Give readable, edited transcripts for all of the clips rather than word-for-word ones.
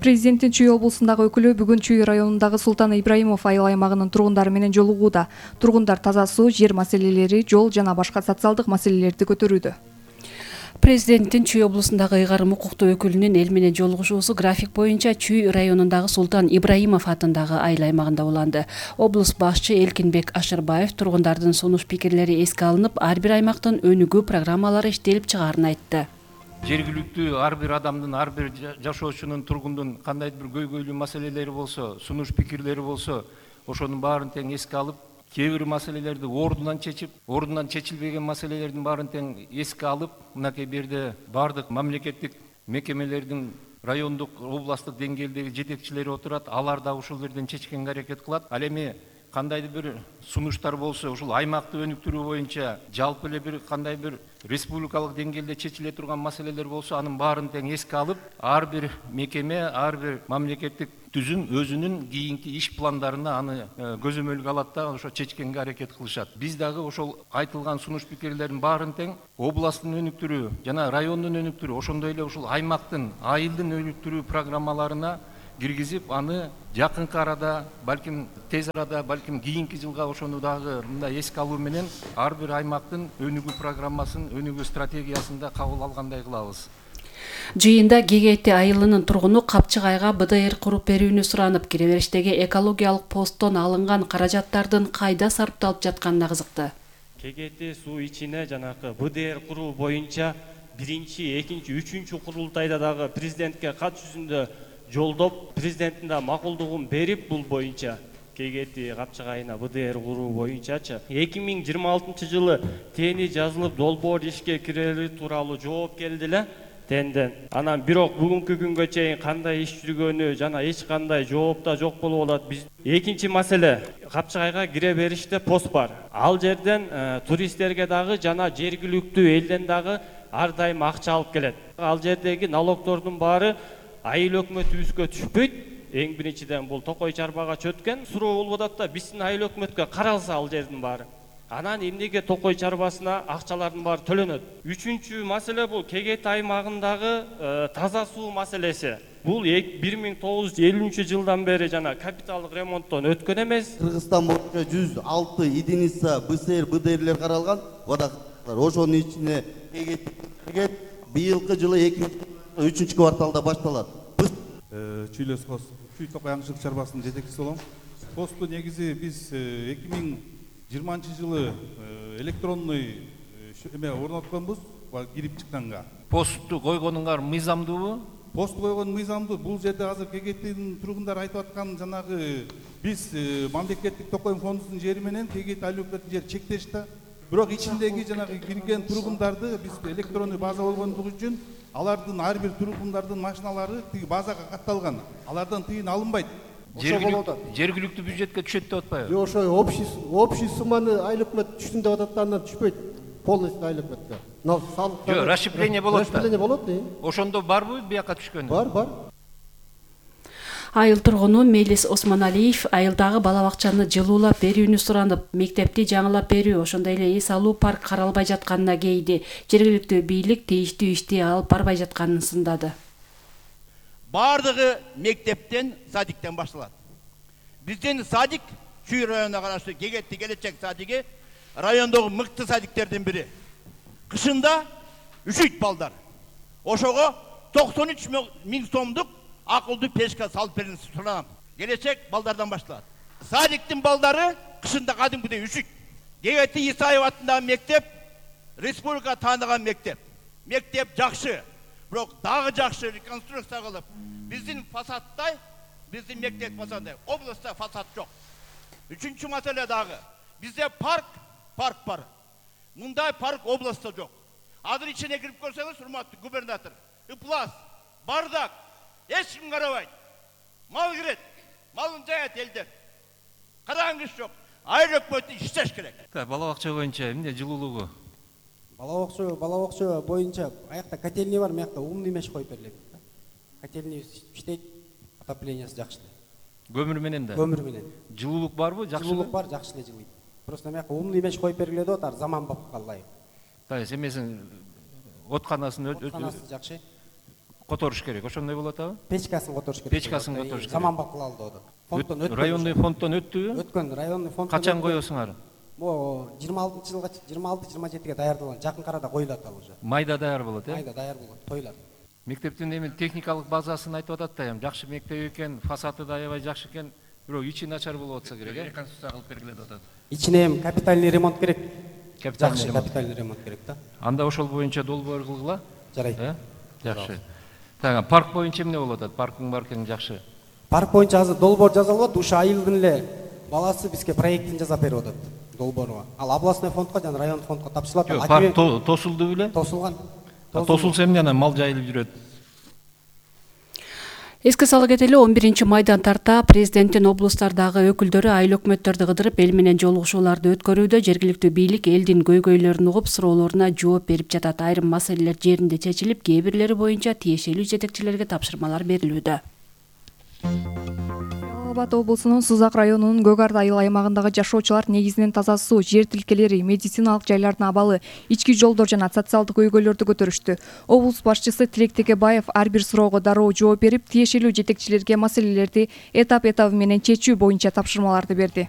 Президенттин Чүй облусундагы өкүлү бүгүн Чүй районундагы Султан Ибраимов айыл аймагынын тургундары менен жолугууда. Тургундар таза суу, жер маселелери, жол жана башка социалдык маселелерди көтөрүүдө. Президенттин Чүй облусундагы ыйгарым укуктуу өкүлүнүн эл менен жолугушуусу график боюнча Чүй районундагы Султан Ибраимов атындагы айыл аймагында уланды. Облус башчы Элкинбек Ашырбаев тургундардын сунуш пикирлери эске алынып, ар бир аймактын өнүгүү программалары иштелип чыгаарын айтты. Жергиликтүү ар бир адамдын, ар бир жашоочунун, тургундун кандайдыр бир көйгөйлүү маселелери болсо, сунуш пикирлери болсо, ошонун баарын тең эске алып, кээ бир маселелерди ордунан чечип, ордунан чечилбеген маселелердин баарын тең эске алып, мынакей берде бардык мамлекеттик мекемелердин райондук, областтык деңгээлдеги жетекчилери отурат, алар да ушул жерден чечкенге аракет кылат. Ал эми кандайдыр бир сунуштар болсо, ушул аймакты өнүктүрүү боюнча жалпы эле бир кандай бир республикалык деңгээлде чечиле турган маселелер болсо, анын баарын тең эске алып, ар бир мекеме, ар бир мамлекеттик түзүм өзүнүн кийинки иш пландарына аны көзөмөлгө алат да ошо чечкенге аракет кылышат. Биз дагы ошол айтылган сунуш пикирлердин баарын тең областтын өнүктүрүү жана райондун өнүктүрүү, ошондой эле ушул аймактын, айылдын өнүктүрүү программаларына киргизип, аны жакынкы арада, балким тез арада, балким кийинки жылга ошону дагы мындай эске алуу менен ар бир аймактын өнүгүү программасын, өнүгүү стратегиясын да кабыл алгандай кылабыз. Жыйында Гегети айылынын тургуну Капчыгайга БДР куруп берүүнү суранып, киребериштеги экологиялык посттон алынган каражаттардын кайда сарпталып жатканына кызыкты. Гегети суу ичине жанакы БДР куруу боюнча 1-2, 3 курултайда дагы президентке кат жүзүндө жолдоп, президенттин да макулдугун берип, бул боюнча Гегети Капчыгайына БДР куруу боюнчачы 2026 жылы тени жазылып, долбоор ишке кирери тууралуу жооп келди эле. Тенден. Анан бирок бүгүнкү күнгө чейин кандай иш жүргөнү жана эч кандай жооп да жок болуп атат. Биз экинчи маселе, Капчыгайга кире бериште пост бар. Ал жерден туристтерге дагы жана жергиликтүү элден дагы ар дайым акча алып келет. Ал жердеги налогтордун баары айыл өкмөтүбүзгө түшпөйт. Эң биринчиден бул Токой чарбага чөткөн. Суроо болуп атат да биздин айыл өкмөткө каралса ал жердин баары. Анан эмнеге Токой чарбасына акчалардын баары төлөнөт? Үчүнчү маселе бул Гегети аймагындагы таза суу маселеси. Бул 1950 жылдан бери жана капиталдык ремонттон өткөн эмес. Кыргызстан боюнча 106 единица БСР БДРлер каралган. Ошонун ичине Гегет быйылкы жылы 2-3 кварталда башталат. Чүйлөс Кос, Чүй Токой аңчылык чарбасынын жетекчиси болом. Посту негизи биз 2020 жылы электронный орнотконбуз, кирип чыкканга. Посту койгонуңар мыйзамдуубу? Пост койгон мыйзамдуу. Бул жерде азыр Гегеттин тургундары айтып аткан жанагы биз мамлекеттик Токой фондунун жери менен Гегети айыл өкмөтүнүн жери чектеш да. Бирок ичиндеги жанагы кирген тургундарды биз электронный база болгондугу үчүн алардын ар бир тургундардын машиналары тиги базага катталган. Алардан тыйын алынбайт. Жергиликтүү бюджетке түшөт деп атпайбы? Жок, ошо общий сумманы айыл өкмөт түштүн деп атат да, андан түшпөйт. Полностью айыл өкмөткө. Жок, расширение болот да. Расширение болот, Ошондо барбы бияка түшкөнү? Бар. Айыл тургуну Мелис Осмоналиев айылдагы бала бакчаны жылуулап берүүнү суранып, мектепти жаңылап берүү, ошондой эле эс алуу парк каралбай жатканына кейди. Жергиликтүү бийлик тийиштүү ишти алып барбай жатканын сындады. Бардыгы мектептен, садиктен башталат. Биздин садик Чүй районуна караштуу Гегети келечек садиги райондогу мыкты садиктердин бири. Кышында 3 балдар. Ошого 93 миң сомдук акылдуу пешка салып берүүнү суранам. Келечек балдардан башталат. Садиктин балдары кышында кадимкидей 3. Гегети Исаев атындагы мектеп республика тааныган мектеп. Мектеп жакшы. Бирок дагы жакшы реконструкция кылып, биздин фасадтай, биздин мектеп фасадтай, областта фасад жок. Үчүнчү маселе дагы, бизде парк бар. Мындай парк областта жок. Азыр ичине кирип көрсөңүз, урматтуу губернатор, ыплас, бардак, эч ким карабайт. Мал кирет, малын жаят элдер. Караңгыс жок. Айыл өкмөтү иштеш керек. Бала бакча боюнча эмне жылуулугу? Бала бакча боюнча аякта котельный бар, мыякта умный меш коюп берилет. Котельный иштейт, отоплениясы жакшы. Көмүр менен да? Көмүр менен. Жылуулук барбы? Жакшы. Жылуулук бар, жакшы эле жылыйт. Просто мыякта умный меш коюп берилет да, ар заман болуп калды. Эмесин отканасы жакшы. которуш керек, ошондой болот абы? Печкасын которуш керек. Печкасын которуш керек. Заманбап кылалды оду. Фонддон өткөн. Районный фонддон өттүбү? Өткөн районный фонддон. Качан коесуңар? Могу 26-жылга 26-27-ге даярдалган. Жакын арада коюлат ал уже. Майда даяр болот, э? Майда даяр болот, тойлат. Мектептин эми техникалык базасын айтып атат да, жакшы мектеп экен, фасады да аябай жакшы экен, бирок ичи начар болуп атса керек, э? Реконструкция кылып бергиле деп атат. Ичине эми капитальный ремонт керек. Капитальный ремонт. Капитальный ремонт керек да. Анда ошол боюнча долбоор кылгыла? Жарайт. Жакшы. Так, парк боюнча эмне болуп атат? Паркың бар экен, жакшы. Парк боюнча азыр долбоор жасалып, ушу айылдын эле баласы бизге проектин жасап берип атат. Долбоорго. Ал областной фондко жана райондук фондко тапшырылат. Жок, парк тосулду беле? Тосулган. Тосулса эмне анан мал жайылып жүрөт? Эске сала кетели 11 майдан тарта президенттин облустардагы өкүлдөрү айыл өкмөттөрдү кыдырып эл менен жолугушууларды өткөрүүдө жергиликтүү бийлик элдин көйгөйлөрүн угуп суроолоруна жооп берип жатат. Айрым маселелер жеринде чечилип, кээ бирлери боюнча тиешелүү жетекчилерге тапшырмалар берилүүдө. Жалал Абад облусунун Сузак районунун Көк Арда айыл аймагындагы жашоочулар негизинен таза суу, жер тилкелери, медициналык жайлардын абалы, ички жолдор жана социалдык көйгөйлөрдү көтөрүштү. Облус башчысы Тилек Текебаев ар бир суроого дароо жооп берип, тиешелүү жетекчилерге маселелерди этап менен чечүү боюнча тапшырмаларды берди.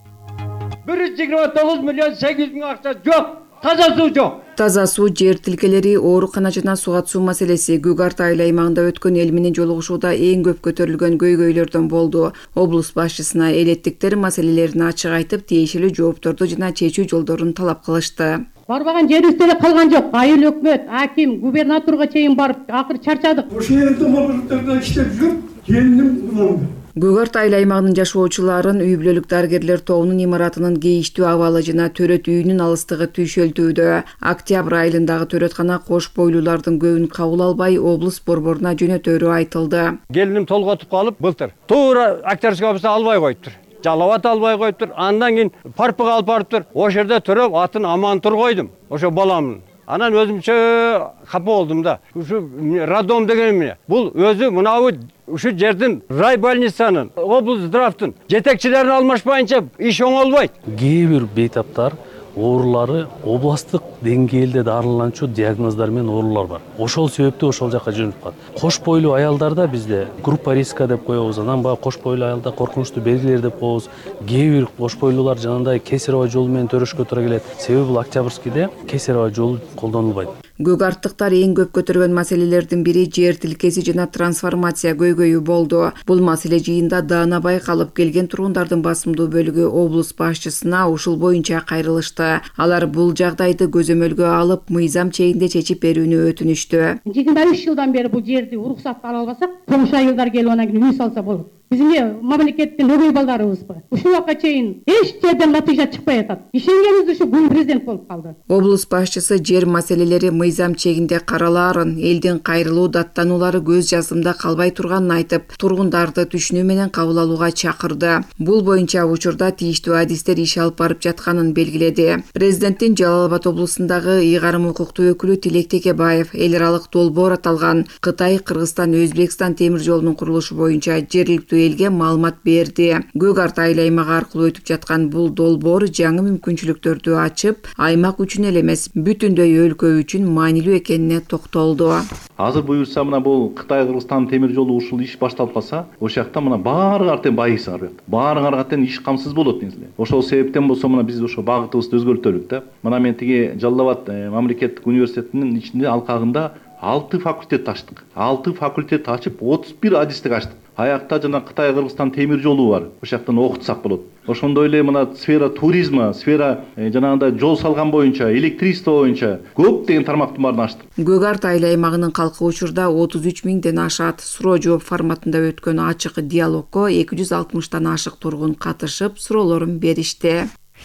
129 миллион 800 миң акча жок. Таза суу жок. Таза суу, жер тилкелери, оорукана жана суга суу маселеси Көк Арда айыл аймагында өткөн эл менен жолугушууда эң көп көтөрүлгөн көйгөйлөрдөн болду. Облус башчысына элеттиктер маселелерин ачык айтып, тиешелүү жоопторду жана чечүү жолдорун талап кылышты. Барбаган жерибизде эле калган жок. Айыл өкмөт, аким, губернаторго чейин барып, акыр чарчадык. Ошол жерде мамлекетте иштеп жүрүп, келиним кылам. Көк Арда айыл аймагынын жашоочуларын үй бүлөлүк дарыгерлер тобунун имаратынын кейиштүү абалы жана төрөт үйүнүн алыстыгы түйшөлтүүдө. Октябрь айылындагы төрөткана кош бойлуулардын көбүн кабыл албай, облус борборуна жөнөтөрү айтылды. Келиним толготуп калып, былтыр туура Октябрьский областта албай коюптур. Жалават албай коюптур. Андан кийин Парпыга алып барыптыр. Ошол жерде төрөп атын Амантур койдум. Ошо баламдын. Анан өзүмчө капа болдум да. Ушу роддом деген эмне? Бул өзү мынабы ушу жердин рай больницанын, облус здравтын жетекчилерин алмашпайынча иш оңолбойт. Кээ бир бейтаптар оорулары областтык деңгээлде дарыланчу диагноздар менен оорулар бар. Ошол себептүү ошол жака жөнөтүп калат. Кош бойлуу аялдарда бизде группа риска деп коебуз. Анан баягы кош бойлуу аялда коркунучтуу белгилер деп коебуз. Кээ бир кош бойлуулар жанагындай кесарево жол менен төрөшкө туура келет. Себеби бул Октябрьскийде кесарево жол колдонулбайт. Көк Ардтыктар эң көп көтөргөн маселелердин бири жер тилкеси жана трансформация көйгөйү болду. Бул маселе жыйында даанабай калып келген тургундардын басымдуу бөлүгү облус башчысына ушул боюнча кайрылышты. Алар бул жагдайды көзөмөлгө алып, мыйзам чегинде чечип берүүнү өтүнүштү. 23 жылдан бери бул жерди уруксатты ала албасак, коңшу айылдар келип анан кийин үй салса болот. Биздин мамлекеттин өгөй балдарыбызбы? Ушул убакка чейин эч жерден натыйжа чыкпай атат. Ишенгенибиз ушу бүгүн президент болуп калды. Облус башчысы жер маселелери мыйзам чегинде каралаарын, элдин кайрылуу даттануулары көз жазымда калбай турганын айтып, тургундарды түшүнүү менен кабыл алууга чакырды. Бул боюнча учурда тийиштүү адистер иш алып барып жатканын белгиледи. Президенттин Жалал Абад облусундагы ыйгарым укуктуу өкүлү Тилек Текебаев эл аралык долбоор аталган Кытай, Кыргызстан, Өзбекстан темир жолунун курулушу боюнча жергиликтүү элге маалымат берди. Көк Арда айыл аймагы аркылуу өтүп жаткан бул долбоор жаңы мүмкүнчүлүктөрдү ачып, аймак үчүн эле эмес, бүтүндөй өлкө үчүн маанилүү экенине токтолду. Азыр буюрса мына бул Кытай, Кыргызстан темир жолу ушул иш башталып калса, ошол жакта мына баарыгы артен байыйсы бар. Баарыгы артен иш камсыз болот негизи. Ошол себептен болсо мына биз ошо багытыбызды өзгөртөлүк да. Мына мен тиги Жалал Абад мамлекеттик университетинин ичинде алкагында 6 факультет ачтык. 6 факультет ачып 31 адистик ачтык. Аякта жана Кытай, Кыргызстан темир жолу бар. Ошол жактан окутсак болот. Ошондой эле мына сфера туризма, сфера жанагындай жол салган боюнча, электричество боюнча көптөгөн тармактын баарын ачтык. Көк Арда айыл аймагынын калкы учурда 33 миңден ашат. Суроо жооп форматында өткөн ачык диалогко 260тан ашык тургун катышып, суроолорун беришти.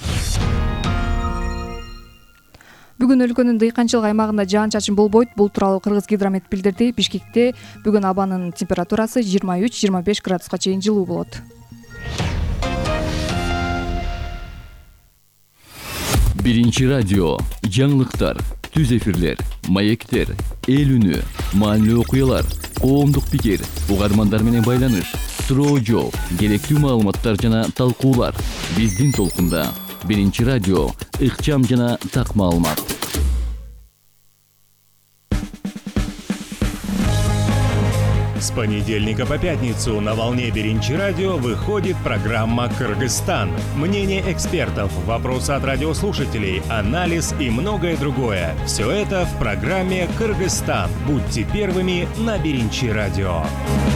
Бүгүн өлкөнүн дыйканчылык аймагында жаан-чачын болбойт. Бул тууралуу Кыргыз гидромет билдирди. Бишкекте бүгүн абанын температурасы 23-25 градуска чейин жылуу болот. Биринчи радио, жаңылыктар, түз эфирлер, маектер, эл үнү, маанилүү окуялар, коомдук пикир, угармандар менен байланыш, суроо жооп, керектүү маалыматтар жана талкуулар. Биздин толкунда Биринчи радио, ыкчам жана так маалымат. С понедельника по пятницу на волне Беринчи радио выходит программа «Кыргызстан». Мнение экспертов, вопросы от радиослушателей, анализ и многое другое. Все это в программе «Кыргызстан». Будьте первыми на Беринчи радио.